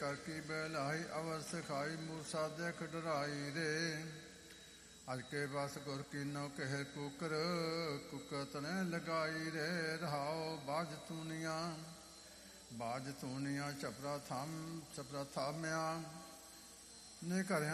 ਕਰ ਕੀ ਬਹਿਲਾਈ ਅਵਰ ਸਿਖਾਈ ਮੂਸਾ ਦੇਖ ਡਰਾਈ ਰੇ। ਅਜ ਕੇ ਬਸ ਗੁਰ ਕੀਨੋ ਕਹਿ ਕੁਕਰ ਕੁਕਰ ਤਨੇ ਲਗਾਈ ਰੇ। ਰਹਾਓ ਬਾਝ ਤੂਨੀਆਂ ਛਪਰਾ ਥਾਮਿਆ ਨੇ ਘਰਿਆ